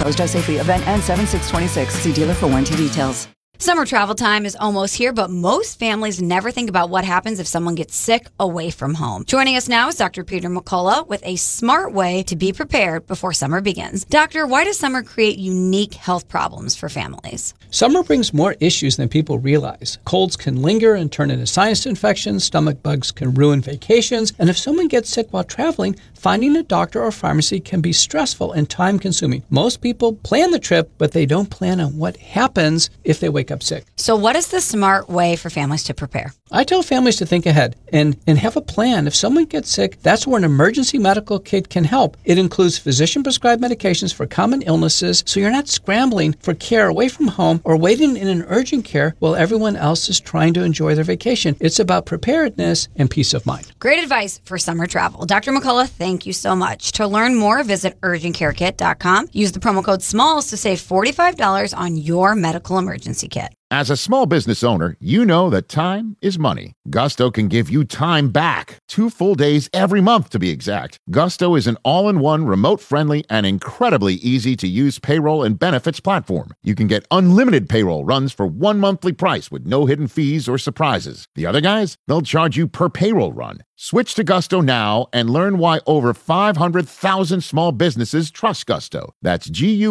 Always drive safely. Event ends 7/6/26. See dealer for warranty details. Summer travel time is almost here, but most families never think about what happens if someone gets sick away from home. Joining us now is Dr. Peter McCullough with a smart way to be prepared before summer begins. Doctor, why does summer create unique health problems for families? Summer brings more issues than people realize. Colds can linger and turn into sinus infections, stomach bugs can ruin vacations, and if someone gets sick while traveling, finding a doctor or pharmacy can be stressful and time-consuming. Most people plan the trip, but they don't plan on what happens if they wake up sick. So what is the smart way for families to prepare? I tell families to think ahead and have a plan. If someone gets sick, that's where an emergency medical kit can help. It includes physician-prescribed medications for common illnesses, so you're not scrambling for care away from home or waiting in an urgent care while everyone else is trying to enjoy their vacation. It's about preparedness and peace of mind. Great advice for summer travel. Dr. McCullough, thank you so much. To learn more, visit urgentcarekit.com. Use the promo code SMALLS to save $45 on your medical emergency kit. As a small business owner, you know that time is money. Gusto can give you time back. 2 full days every month, to be exact. Gusto is an all-in-one, remote-friendly, and incredibly easy-to-use payroll and benefits platform. You can get unlimited payroll runs for one monthly price with no hidden fees or surprises. The other guys, they'll charge you per payroll run. Switch to Gusto now and learn why over 500,000 small businesses trust Gusto. That's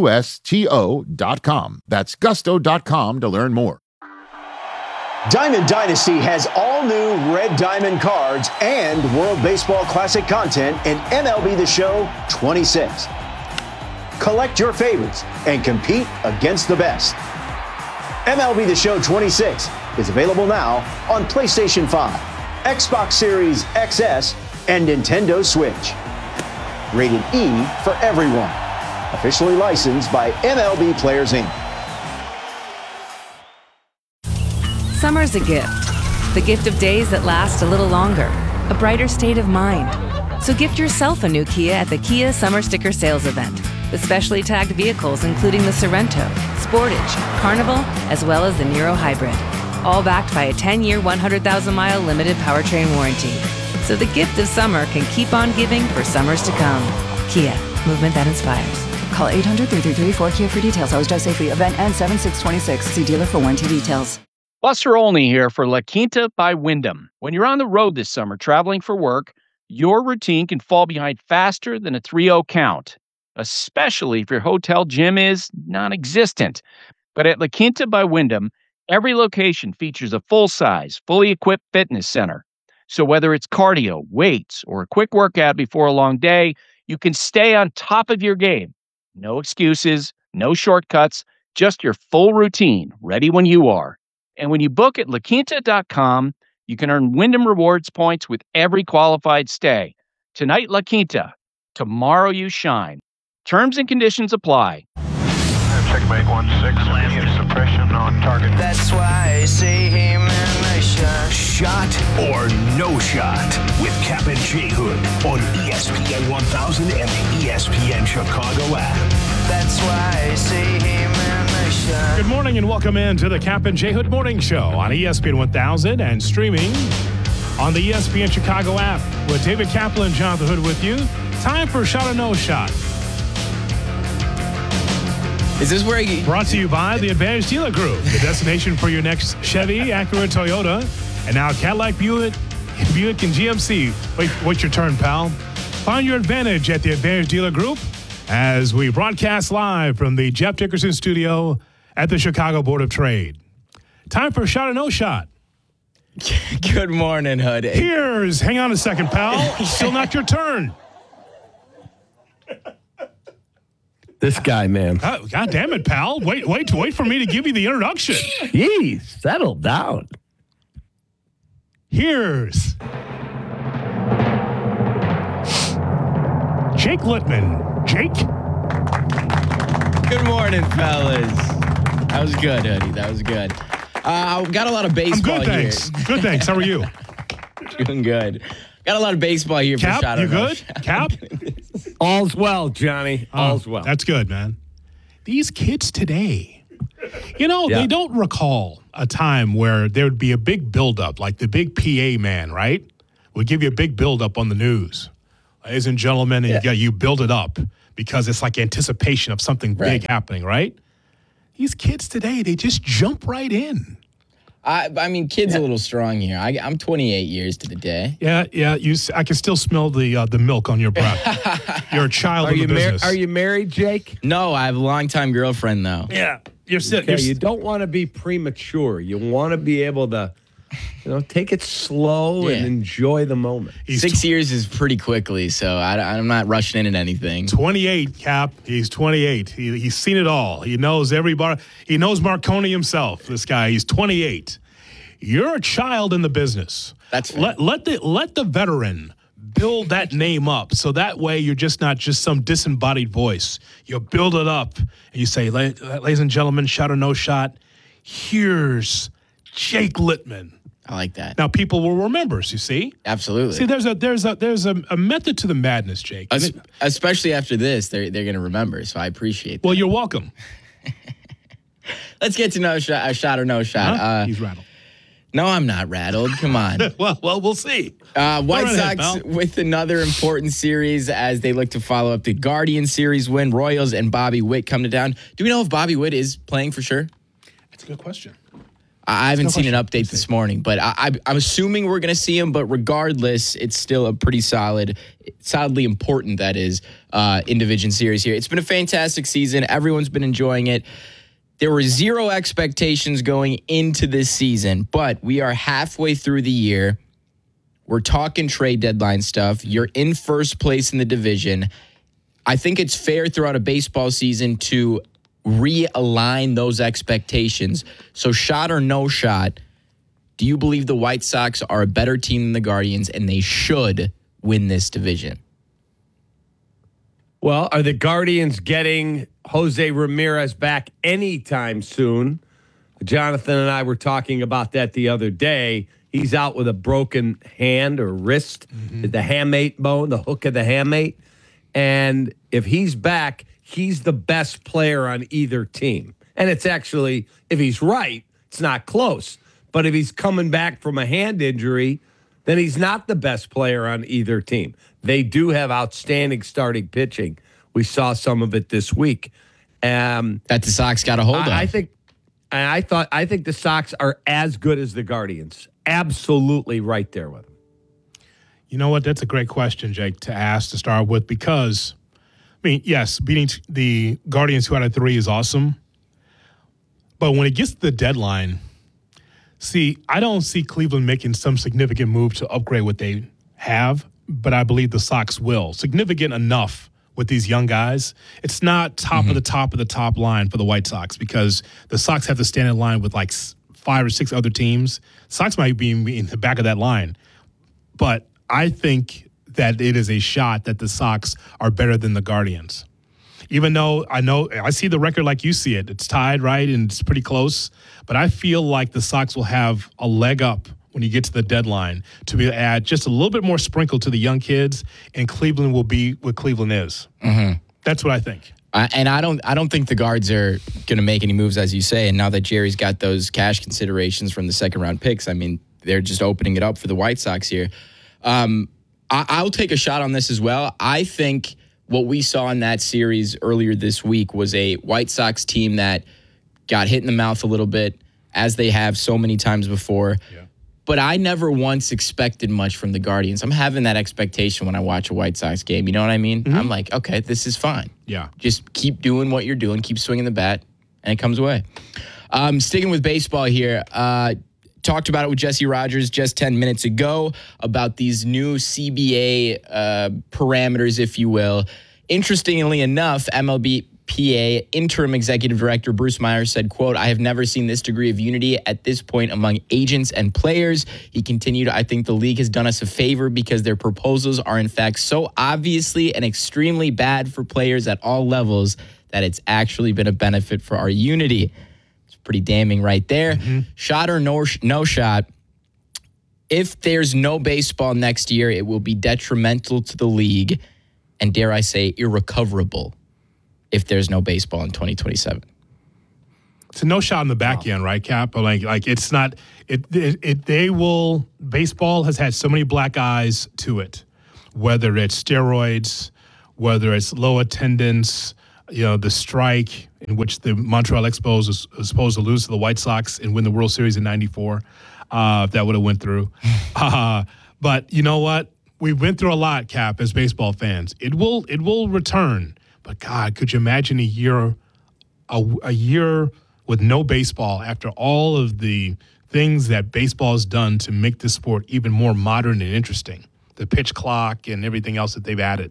GUSTO.com. That's gusto.com to learn more. Diamond Dynasty has all new Red Diamond cards and World Baseball Classic content in MLB The Show 26. Collect your favorites and compete against the best. MLB The Show 26 is available now on PlayStation 5, Xbox Series XS, and Nintendo Switch. Rated E for everyone. Officially licensed by MLB Players Inc. Summer's a gift. The gift of days that last a little longer. A brighter state of mind. So gift yourself a new Kia at the Kia Summer Sticker Sales Event. With specially tagged vehicles including the Sorento, Sportage, Carnival, as well as the Niro Hybrid. All backed by a 10-year, 100,000-mile limited powertrain warranty. So the gift of summer can keep on giving for summers to come. Kia, movement that inspires. Call 800-333-4KIA for details. Always drive safely. Event ends 7/6/26. See dealer for warranty details. Buster Olney here for La Quinta by Wyndham. When you're on the road this summer traveling for work, your routine can fall behind faster than a 3-0 count, especially if your hotel gym is non-existent. But at La Quinta by Wyndham, every location features a full-size, fully equipped fitness center. So whether it's cardio, weights, or a quick workout before a long day, you can stay on top of your game. No excuses, no shortcuts, just your full routine, ready when you are. And when you book at LaQuinta.com, you can earn Wyndham Rewards points with every qualified stay. Tonight, La Quinta. Tomorrow, you shine. Terms and conditions apply. Checkmate 1-6, immediate suppression on target. That's why I see him in the shot. Shot or no shot with Cap and J Hood on ESPN 1000 and the ESPN Chicago app. That's why I see him in the shot. Good morning and welcome into the Cap and J Hood Morning Show on ESPN 1000 and streaming on the ESPN Chicago app with David Kaplan and Jonathan Hood with you. Time for Shot or No Shot. Is this where you... Brought to you by the Advantage Dealer Group, the destination for your next Chevy, Acura, Toyota, and now Cadillac, Buick, and GMC. Wait, what's your turn, pal? Find your advantage at the Advantage Dealer Group as we broadcast live from the Jeff Dickerson studio at the Chicago Board of Trade. Time for Shot or No Shot. Good morning, Hood. Hang on a second, pal. Still not your turn. This guy, man. God damn it, pal. Wait for me to give you the introduction. Jeez, settle down. Here's Jake Littman. Jake? Good morning, fellas. That was good, Hoodie. That was good. Got a lot of baseball I'm good, thanks. here. Good, thanks. How are you? Doing good. Got a lot of baseball here. Cap, for Shot you or No good? Shot. Cap? All's well, Johnny. All's well. That's good, man. These kids today, they don't recall a time where there would be a big buildup, like the big PA man, right? Would give you a big buildup on the news. Ladies and gentlemen, and you build it up. because it's like anticipation of something big happening, right? These kids today, they just jump right in. I mean, kid's a little strong here. I'm 28 years to the day. Yeah. I can still smell the milk on your breath. You're a child in the business. Are you married, Jake? No, I have a longtime girlfriend, though. Yeah. You don't want to be premature. You want to be able to, take it slow and enjoy the moment. 6 years is pretty quickly, so I'm not rushing in at anything. 28, Cap. He's 28. He's seen it all. He knows everybody. He knows Marconi himself, this guy. He's 28. You're a child in the business. That's fair. Let the veteran build that name up, so that way you're just not just some disembodied voice. You build it up, and you say, ladies and gentlemen, shot or no shot, here's Jake Littman. I like that. Now people will remember us, you see? Absolutely. See, there's a method to the madness, Jake. Especially after this, they're going to remember, so I appreciate that. Well, you're welcome. Let's get to shot or no shot. He's rattled. No, I'm not rattled. Come on. well, we'll see. White Sox with another important series as they look to follow up the Guardian series win. Royals and Bobby Witt come to town. Do we know if Bobby Witt is playing for sure? That's a good question. I haven't seen an update this morning, but I'm assuming we're going to see him. But regardless, it's still a pretty solidly important, that is, in-division series here. It's been a fantastic season. Everyone's been enjoying it. There were zero expectations going into this season, but we are halfway through the year. We're talking trade deadline stuff. You're in first place in the division. I think it's fair throughout a baseball season to realign those expectations. So shot or no shot, do you believe the White Sox are a better team than the Guardians and they should win this division? Well, are the Guardians getting Jose Ramirez back anytime soon? Jonathan and I were talking about that the other day. He's out with a broken hand or wrist, the hamate bone, the hook of the hamate. And if he's back, he's the best player on either team. And it's actually, if he's right, it's not close. But if he's coming back from a hand injury, then he's not the best player on either team. They do have outstanding starting pitching. We saw some of it this week. That the Sox got a hold of. I think the Sox are as good as the Guardians. Absolutely right there with them. You know what? That's a great question, Jake, to ask to start with, because, I mean, yes, beating the Guardians 2 out of 3 is awesome. But when it gets to the deadline, I don't see Cleveland making some significant move to upgrade what they have, but I believe the Sox will. Significant enough with these young guys. It's not top of the top line for the White Sox, because the Sox have to stand in line with like 5 or 6 other teams. Sox might be in the back of that line. But I think that it is a shot that the Sox are better than the Guardians. Even though I see the record like you see it. It's tied, right? And it's pretty close. But I feel like the Sox will have a leg up when you get to the deadline to be able to add just a little bit more sprinkle to the young kids, and Cleveland will be what Cleveland is. That's what I think. And I don't think the Guards are going to make any moves, as you say. And now that Jerry's got those cash considerations from the second-round picks, I mean, they're just opening it up for the White Sox here. I'll take a shot on this as well. I think what we saw in that series earlier this week was a White Sox team that got hit in the mouth a little bit, as they have so many times before. Yeah. But I never once expected much from the Guardians. I'm having that expectation when I watch a White Sox game. You know what I mean? I'm like, okay, this is fine. Yeah. Just keep doing what you're doing. Keep swinging the bat, and it comes away. Sticking with baseball here. Talked about it with Jesse Rogers just 10 minutes ago about these new CBA parameters, if you will. Interestingly enough, MLBPA interim executive director Bruce Myers said, quote, "I have never seen this degree of unity at this point among agents and players." He continued, "I think the league has done us a favor because their proposals are in fact so obviously and extremely bad for players at all levels that it's actually been a benefit for our unity." It's pretty damning right there. Shot or no shot. If there's no baseball next year, it will be detrimental to the league and, dare I say, irrecoverable if there's no baseball in 2027. It's a no shot in the back end, right, Cap? But like it's not. They will. Baseball has had so many black eyes to it, whether it's steroids, whether it's low attendance, the strike in which the Montreal Expos was supposed to lose to the White Sox and win the World Series in '94, if that would have went through. But you know what? We went through a lot, Cap, as baseball fans. It will return. But God, could you imagine a year with no baseball after all of the things that baseball has done to make this sport even more modern and interesting? The pitch clock and everything else that they've added.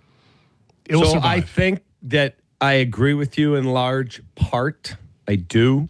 I think that I agree with you in large part. I do.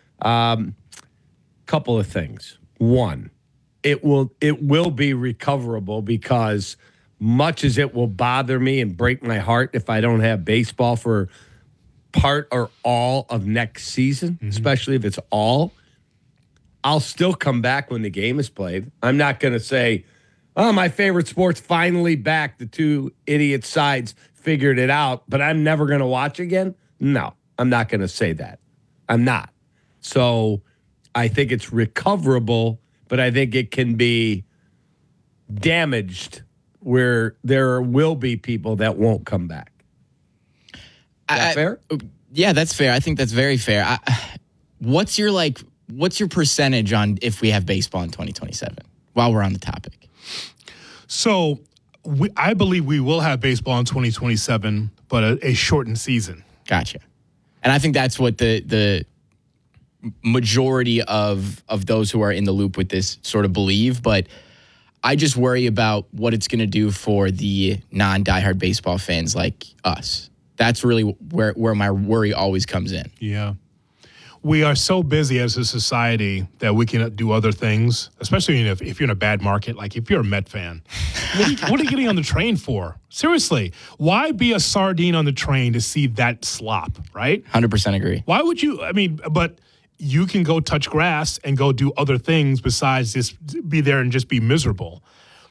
Couple of things. One, it will be recoverable, because much as it will bother me and break my heart if I don't have baseball for part or all of next season, especially if it's all, I'll still come back when the game is played. I'm not going to say, oh, my favorite sport's finally back. The two idiot sides figured it out, but I'm never going to watch again. No, I'm not going to say that. I'm not. So I think it's recoverable, but I think it can be damaged where there will be people that won't come back. Is that fair? Yeah, that's fair. I think that's very fair. What's your percentage on if we have baseball in 2027, while we're on the topic? So I believe we will have baseball in 2027, but a shortened season. Gotcha. And I think that's what the majority of those who are in the loop with this sort of believe. But I just worry about what it's going to do for the non-diehard baseball fans like us. That's really where my worry always comes in. Yeah. We are so busy as a society that we can do other things, especially if you're in a bad market. Like if you're a Met fan, what are you getting on the train for? Seriously, why be a sardine on the train to see that slop, right? 100% agree. Why would you? But you can go touch grass and go do other things besides just be there and just be miserable.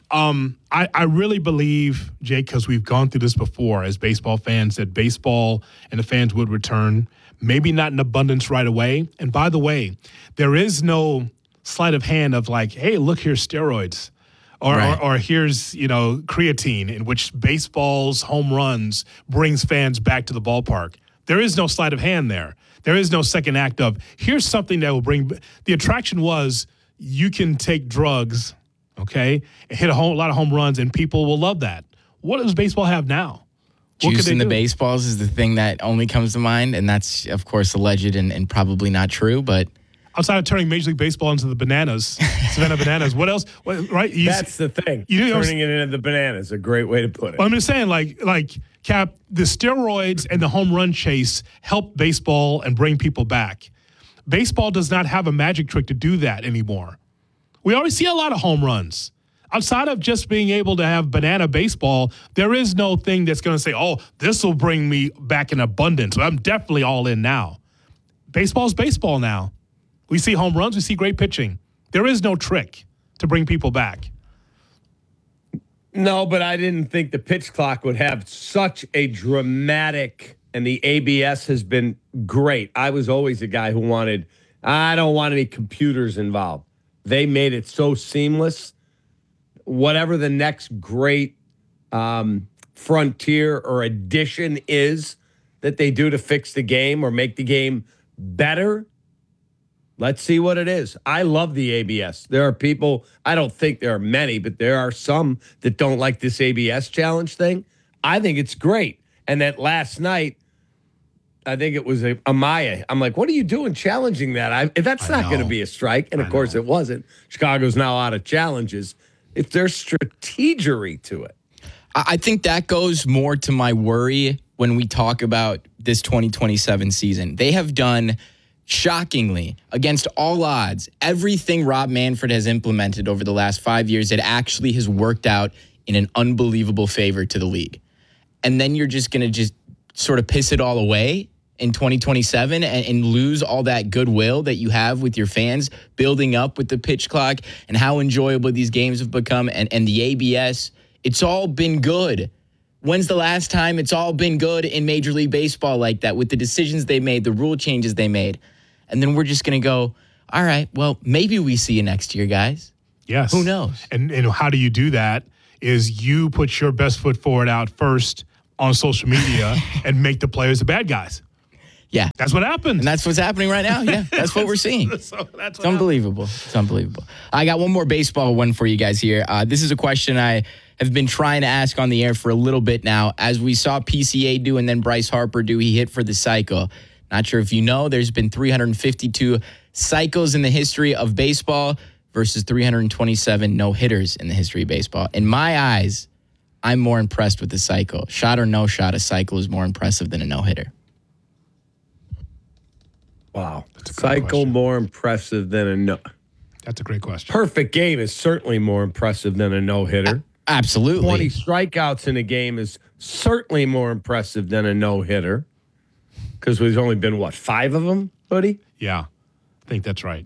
I really believe, Jake, because we've gone through this before as baseball fans, that baseball and the fans would return. Maybe not in abundance right away. And by the way, there is no sleight of hand of like, hey, look, here's steroids. Or here's, creatine, in which baseball's home runs brings fans back to the ballpark. There is no sleight of hand there. There is no second act of, here's something that will bring – the attraction was you can take drugs, okay, and hit a lot of home runs, and people will love that. What does baseball have now? Juice in the baseballs is the thing that only comes to mind, and that's, of course, alleged and probably not true, but... Outside of turning Major League Baseball into the bananas, Savannah Bananas, what else? Right? That's the thing. Turning it into the bananas, a great way to put it. Well, I'm just saying, like Cap, the steroids and the home run chase help baseball and bring people back. Baseball does not have a magic trick to do that anymore. We already see a lot of home runs. Outside of just being able to have banana baseball, there is no thing that's going to say, oh, this will bring me back in abundance. I'm definitely all in now. Baseball's baseball now. We see home runs. We see great pitching. There is no trick to bring people back. No, but I didn't think the pitch clock would have such a dramatic, and the ABS has been great. I was always a guy who I don't want any computers involved. They made it so seamless. Whatever the next great frontier or addition is that they do to fix the game or make the game better, let's see what it is. I love the ABS. There are people, I don't think there are many, but there are some that don't like this ABS challenge thing. I think it's great. And that last night, I think it was Amaya. I'm like, what are you doing challenging that? That's not going to be a strike. And, of course, it wasn't. Chicago's now out of challenges. If there's strategery to it. I think that goes more to my worry when we talk about this 2027 season. They have done, shockingly, against all odds, everything Rob Manfred has implemented over the last 5 years, it actually has worked out in an unbelievable favor to the league. And then you're just going to just sort of piss it all away in 2027 and lose all that goodwill that you have with your fans building up with the pitch clock and how enjoyable these games have become and the ABS. It's all been good. When's the last time it's all been good in Major League Baseball like that with the decisions they made, the rule changes they made? And then we're just going to go, all right, well, maybe we see you next year, guys. Yes. Who knows? And how do you do that is you put your best foot forward out first on social media and make the players the bad guys. Yeah. That's what happened. And that's what's happening right now. Yeah, that's what we're seeing. It's unbelievable. It's unbelievable. I got one more baseball one for you guys here. This is a question I have been trying to ask on the air for a little bit now. As we saw PCA do and then Bryce Harper do, he hit for the cycle. Not sure if you know, there's been 352 cycles in the history of baseball versus 327 no-hitters in the history of baseball. In my eyes, I'm more impressed with the cycle. Shot or no shot, a cycle is more impressive than a no-hitter. Wow. Cycle more impressive than a no. That's a great question. Perfect game is certainly more impressive than a no-hitter. Absolutely. 20 strikeouts in a game is certainly more impressive than a no-hitter. Because there's only been, 5 of them, Hoodie? Yeah, I think that's right.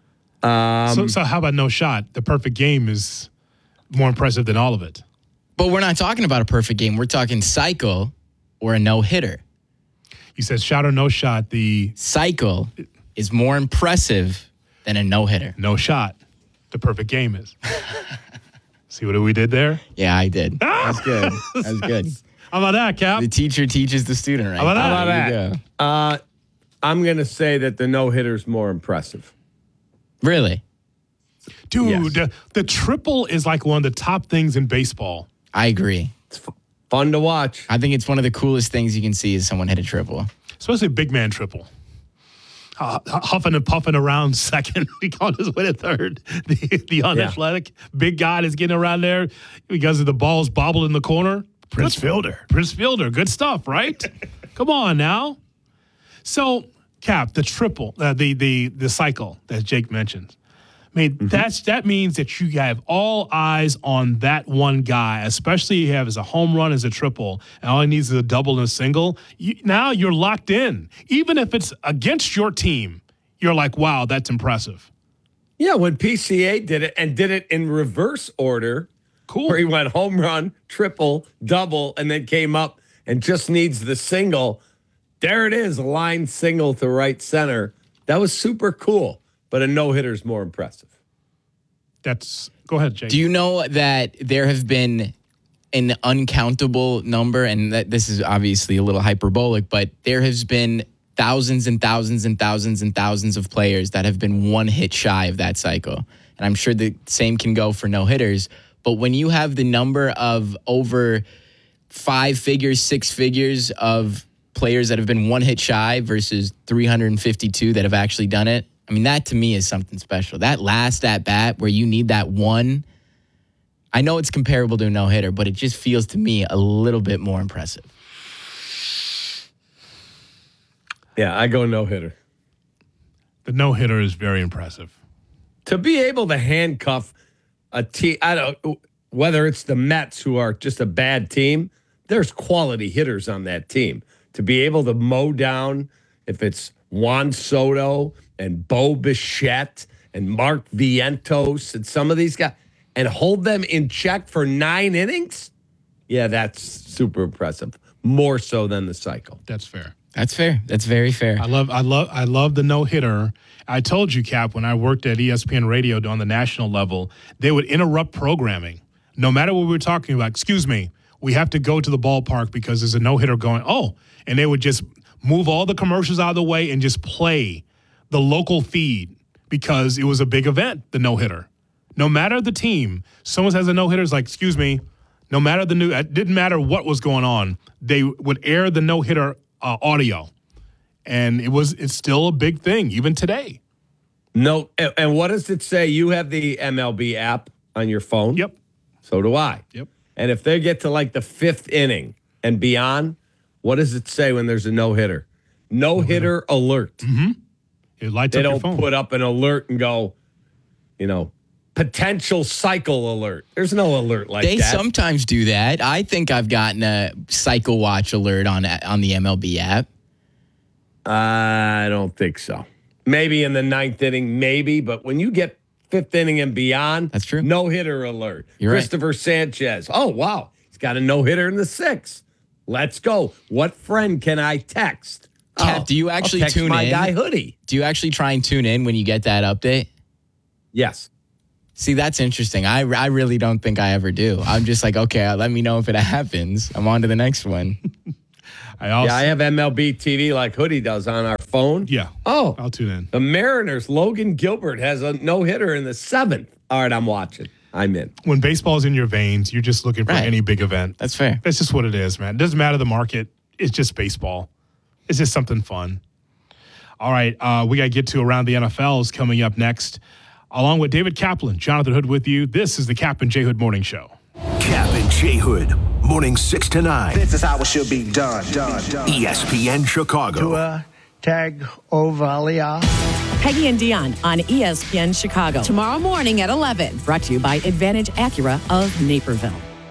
So how about no shot? The perfect game is more impressive than all of it. But we're not talking about a perfect game. We're talking cycle or a no-hitter. You said shot or no shot. The cycle is more impressive than a no-hitter. No shot. The perfect game is. See what we did there? Yeah, I did. That's good. That's good. How about that, Cap? The teacher teaches the student, right? How about that? I'm going to say that the no-hitter is more impressive. Really? Dude, yes. The triple is like one of the top things in baseball. I agree. It's fun to watch. I think it's one of the coolest things you can see is someone hit a triple. Especially a big man triple. Huffing and puffing around second. He on his way to third. The unathletic big guy is getting around there because of the balls bobbled in the corner. Prince Fielder. Good stuff, right? Come on now. So, Cap, the triple, the cycle that Jake mentioned. I mean, that means that you have all eyes on that one guy, especially if you have as a home run as a triple, and all he needs is a double and a single. Now you're locked in. Even if it's against your team, you're like, wow, that's impressive. Yeah, when PCA did it and did it in reverse order, cool. Where he went home run, triple, double, and then came up and just needs the single. There it is, a line single to right center. That was super cool. But a no-hitter is more impressive. Go ahead, Jake. Do you know that there have been an uncountable number, and that this is obviously a little hyperbolic, but there has been thousands and thousands and thousands and thousands of players that have been one hit shy of that cycle. And I'm sure the same can go for no-hitters. But when you have the number of over 5 figures, 6 figures of players that have been one hit shy versus 352 that have actually done it, I mean, that to me is something special. That last at bat where you need that one, I know it's comparable to a no-hitter, but it just feels to me a little bit more impressive. Yeah, I go no-hitter. The no-hitter is very impressive. To be able to handcuff a team, I don't, whether it's the Mets, who are just a bad team, there's quality hitters on that team. To be able to mow down, if it's Juan Soto and Bo Bichette and Mark Vientos and some of these guys, and hold them in check for 9 innings, yeah, that's super impressive. More so than the cycle. That's fair. That's fair. That's very fair. I love the no-hitter. I told you, Cap, when I worked at ESPN Radio on the national level, they would interrupt programming. No matter what we were talking about, excuse me, we have to go to the ballpark because there's a no-hitter going, and they would just move all the commercials out of the way and just play the local feed because it was a big event, the no-hitter. No matter the team, someone has a no-hitter, it's like, excuse me, no matter it didn't matter what was going on, they would air the no-hitter audio. And it's still a big thing, even today. No, and what does it say? You have the MLB app on your phone? Yep. So do I. Yep. And if they get to like the 5th inning and beyond, what does it say when there's a no-hitter? No-hitter alert. Mm-hmm. It lights they up your don't phone. Put up an alert and go, potential cycle alert. There's no alert like that. They sometimes do that. I think I've gotten a cycle watch alert on the MLB app. I don't think so. Maybe in the 9th inning, maybe. But when you get 5th inning and beyond, that's true. No-hitter alert. You're Christopher right. Sanchez. Oh, wow. He's got a no-hitter in the 6th. Let's go. What friend can I text? Cap, do you actually tune my in? Guy Hoodie. Do you actually try and tune in when you get that update? Yes. See, that's interesting. I really don't think I ever do. I'm just like, okay, let me know if it happens. I'm on to the next one. I have MLB TV like Hoodie does on our phone. Yeah. Oh. I'll tune in. The Mariners, Logan Gilbert has a no-hitter in the 7th. All right, I'm watching. I'm in. When baseball's in your veins, you're just looking for any big event. That's fair. That's just what it is, man. It doesn't matter the market. It's just baseball. It's just something fun. All right, we got to get to Around the NFLs coming up next. Along with David Kaplan, Jonathan Hood with you. This is the Cap and J Hood Morning Show. Cap and J Hood, morning 6 to 9. This is how it should be done. ESPN Chicago. Tua Tagovailoa. Peggy and Dion on ESPN Chicago. Tomorrow morning at 11. Brought to you by Advantage Acura of Naperville.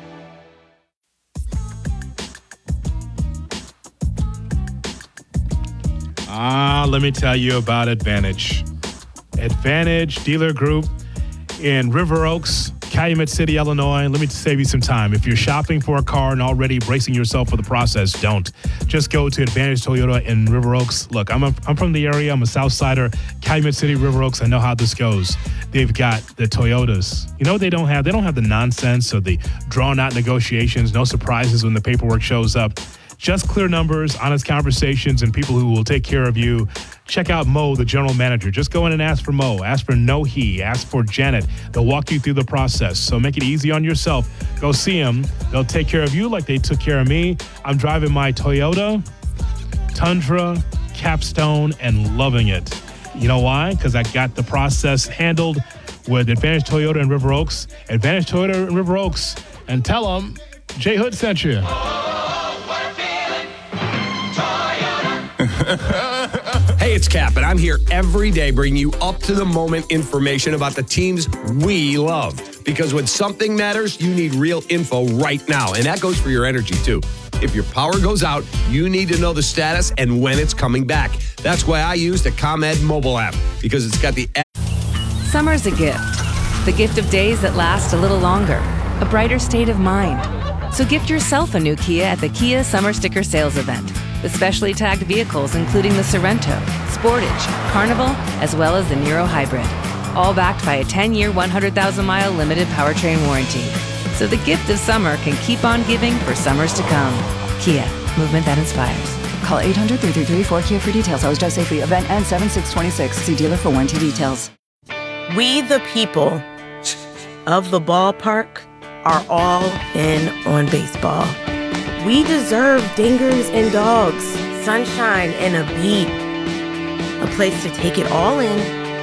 Let me tell you about Advantage. Advantage Dealer Group in River Oaks, Calumet City, Illinois. Let me save you some time. If you're shopping for a car and already bracing yourself for the process, don't. Just go to Advantage Toyota in River Oaks. Look, I'm from the area. I'm a Southsider. Calumet City, River Oaks. I know how this goes. They've got the Toyotas. You know what they don't have? They don't have the nonsense or the drawn-out negotiations, no surprises when the paperwork shows up. Just clear numbers, honest conversations, and people who will take care of you. Check out Mo, the general manager. Just go in and ask for Mo. Ask for Nohe. Ask for Janet. They'll walk you through the process. So make it easy on yourself. Go see them. They'll take care of you like they took care of me. I'm driving my Toyota Tundra Capstone and loving it. You know why? Because I got the process handled with Advantage Toyota in River Oaks. Advantage Toyota in River Oaks. And tell them J Hood sent you. Hey, it's Cap, and I'm here every day bringing you up-to-the-moment information about the teams we love. Because when something matters, you need real info right now, and that goes for your energy, too. If your power goes out, you need to know the status and when it's coming back. That's why I use the ComEd mobile app, because it's got the app. Summer's a gift. The gift of days that last a little longer. A brighter state of mind. So gift yourself a new Kia at the Kia Summer Sticker Sales Event. The specially tagged vehicles including the Sorrento, Sportage, Carnival, as well as the Niro Hybrid. All backed by a 10-year, 100,000-mile limited powertrain warranty. So the gift of summer can keep on giving for summers to come. Kia, movement that inspires. Call 800-333-4KIA for details. Always drive safely. Event ends 7/6/26. See dealer for warranty details. We the people of the ballpark are all in on baseball. We deserve dingers and dogs, sunshine and a beat. A place to take it all in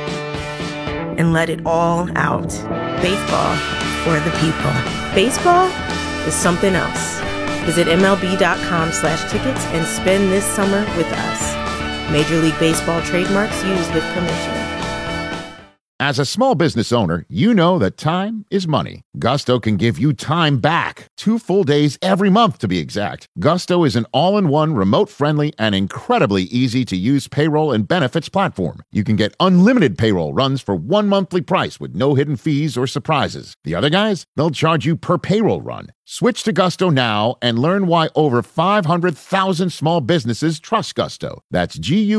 and let it all out. Baseball for the people. Baseball is something else. Visit MLB.com/tickets and spend this summer with us. Major League Baseball trademarks used with permission. As a small business owner, you know that time is money. Gusto can give you time back. 2 full days every month, to be exact. Gusto is an all-in-one, remote-friendly, and incredibly easy-to-use payroll and benefits platform. You can get unlimited payroll runs for one monthly price with no hidden fees or surprises. The other guys, they'll charge you per payroll run. Switch to Gusto now and learn why over 500,000 small businesses trust Gusto. That's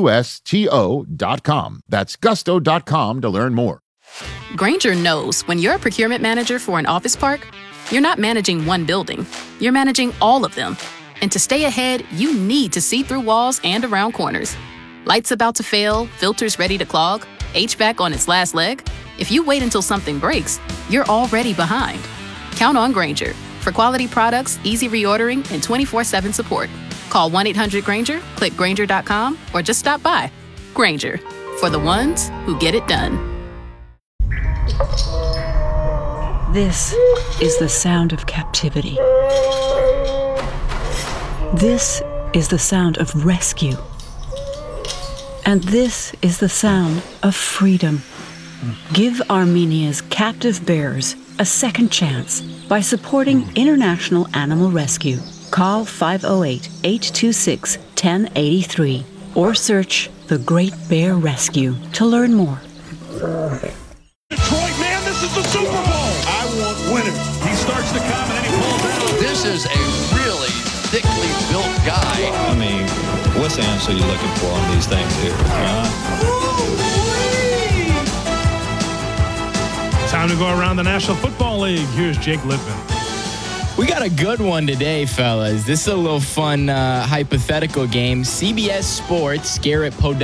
GUSTO.com. That's gusto.com to learn more. Grainger knows when you're a procurement manager for an office park, you're not managing one building, you're managing all of them. And to stay ahead, you need to see through walls and around corners. Lights about to fail, filters ready to clog, HVAC on its last leg. If you wait until something breaks, you're already behind. Count on Grainger for quality products, easy reordering, and 24/7 support. Call 1-800-GRAINGER, click Grainger.com, or just stop by. Grainger, for the ones who get it done. This is the sound of captivity. This is the sound of rescue. And this is the sound of freedom. Give Armenia's captive bears a second chance by supporting International Animal Rescue. Call 508-826-1083 or search The Great Bear Rescue to learn more. Detroit, man, this is the Super Bowl. I want winners. He starts to come and then he pulls out. This is a really thickly built guy. I mean, what's the answer you're looking for on these things here? Time Time to go around the National Football League. Here's Jake Littman. We got a good one today, fellas. This is a little fun hypothetical game. CBS Sports, Garrett Podell